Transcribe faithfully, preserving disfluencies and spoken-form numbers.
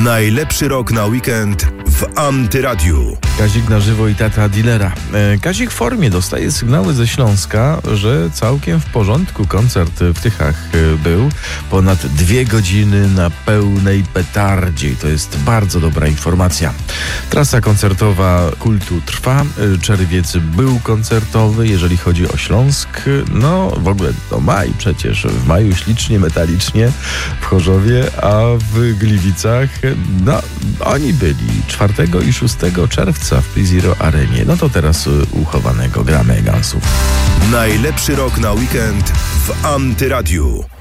Najlepszy rok na weekend w Antyradiu. Kazik na żywo i tata dealera. E, Kazik w formie dostaje sygnały ze Śląska, że całkiem w porządku koncert w Tychach e, był. Ponad dwie godziny na pełnej petardzie. I to jest bardzo dobra informacja. Trasa koncertowa Kultu trwa. E, Czerwiec był koncertowy, jeżeli chodzi o Śląsk. No w ogóle to maj przecież. W maju ślicznie, metalicznie w Chorzowie, a w Gliwicach no oni byli czwartego i szóstego czerwca w P-Zero Arenie. No to teraz uchowanego gramy Gansów. Najlepszy rok na weekend w Antyradiu.